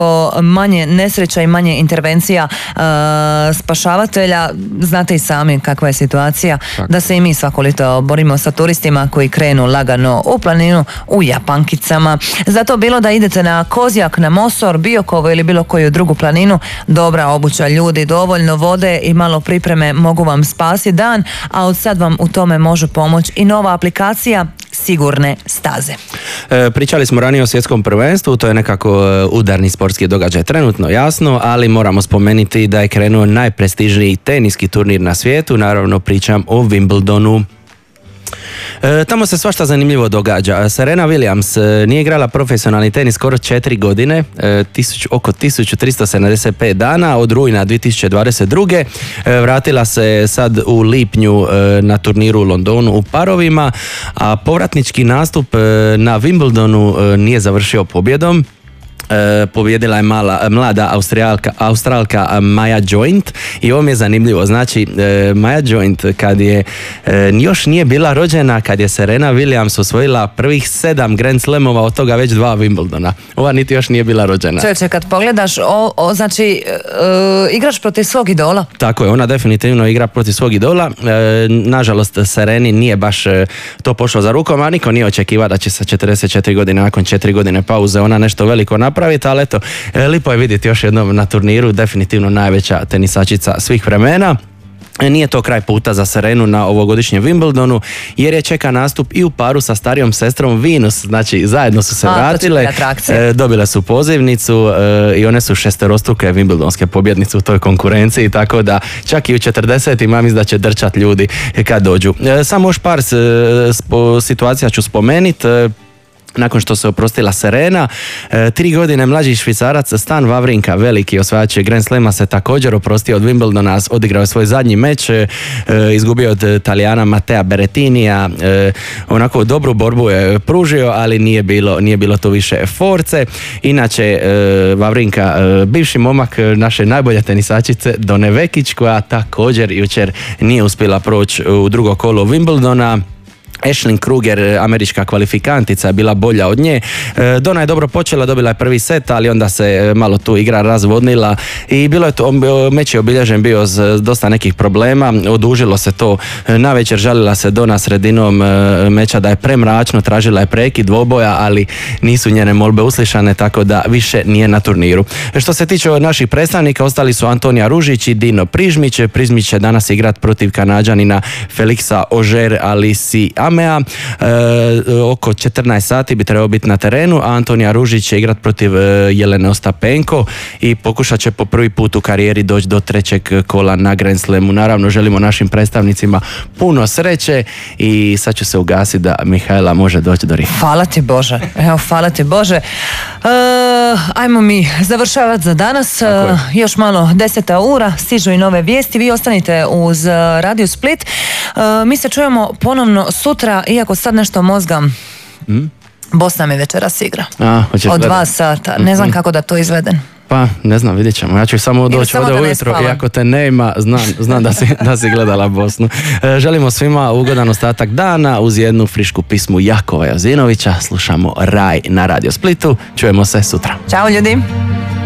manje nesreća i manje intervencija spašavatelja. Znate i sami kakva je situacija, da se i mi svako ljeto borimo sa turistima koji krenu lagano u planinu u japankicama. Zato bilo da idete na Kozjak, na Mosor, Biokovo ili bilo koju drugu planinu, dobra obuća, ljudi, dovoljno vode i malo pripreme mogu vam spasiti dan, a od sad vam u tome može pomoći i nova aplikacija Sigurne staze. Pričali smo ranije o svjetskom prvenstvu, to je nekako udarni sportski događaj trenutno, jasno, ali moramo spomenuti da je krenuo najprestižniji teniski turnir na svijetu, naravno pričam o Wimbledonu. Tamo se svašta zanimljivo događa. Serena Williams nije igrala profesionalni tenis skoro 4 godine, oko 1375 dana od rujna 2022. Vratila se sad u lipnju na turniru u Londonu u parovima, a povratnički nastup na Wimbledonu nije završio pobjedom. Pobjedila je mlada Australka Maja Joint i ovo mi je zanimljivo, znači Maja Joint kad je još nije bila rođena, kad je Serena Williams osvojila prvih 7 Grand Slamova, od toga već 2 Wimbledona. Ova niti još nije bila rođena. Čeče, kad pogledaš, znači igraš protiv svog idola. Tako je, ona definitivno igra protiv svog idola. Nažalost, Sereni nije baš to pošlo za rukom, a niko nije očekivao da će sa 44 godine, nakon 4 godine pauze, ona nešto veliko napraviti, ali eto, lipo je vidjeti još jednom na turniru, definitivno najveća tenisačica svih vremena. Nije to kraj puta za Serenu na ovogodišnjem Wimbledonu, jer je čeka nastup i u paru sa starijom sestrom Venus, znači zajedno su se vratile, dobile su pozivnicu i one su šesterostruke Wimbledonske pobjednice u toj konkurenciji, tako da čak i u 40-ima mislim da će drčat ljudi kad dođu. Samo još par situacija ću spomenuti. Nakon što se oprostila Serena, 3 godine mlađi Švicarac Stan Wawrinka, veliki osvajač Grand Slama, se također oprostio od Wimbledona, odigrao je svoj zadnji meč, izgubio od Talijana Matea Berrettinija, onako dobru borbu je pružio, ali nije bilo to više force. Inače, Wawrinka, bivši momak naše najbolje tenisačice Done Vekić, koja također jučer nije uspjela proći u drugo kolo Wimbledona. Ashley Kruger, američka kvalifikantica, je bila bolja od nje. Dona je dobro počela, dobila je prvi set, ali onda se malo tu igra razvodnila i meč je obilježen bio s dosta nekih problema. Odužilo se to navečer, žalila se Dona sredinom meča da je premračno, tražila je prekid dvoboja, ali nisu njene molbe uslišane, tako da više nije na turniru. Što se tiče naših predstavnika, ostali su Antonija Ružić i Dino Prižmić. Prižmić će danas igrat protiv Kanađanina Felixa Auger-Aliassime. Oko 14 sati bi trebao biti na terenu, a Antonija Ružić će igrat protiv Jelene Ostapenko i pokušat će po prvi put u karijeri doći do 3. kola na Grand Slamu. Naravno, želimo našim predstavnicima puno sreće i sad ću se ugasiti da Mihajla može doći do ringa. Hvala ti Bože, evo, hvala ti Bože. Ajmo mi završavati za danas. Još malo 10 ura, stižu i nove vijesti. Vi ostanite uz Radio Split. Mi se čujemo ponovno sutra, iako sad nešto mozgam. Bosna mi večeras igra. Od 2 sata. Ne znam kako da to izvedem. Pa, ne znam, vidjet ćemo. Ja ću samo doći ovdje ujutro i ako te nema, znam da si gledala Bosnu. Želimo svima ugodan ostatak dana uz jednu frišku pismu Jakova Jozinovića. Slušamo Raj na Radio Splitu. Čujemo se sutra. Ćao ljudi.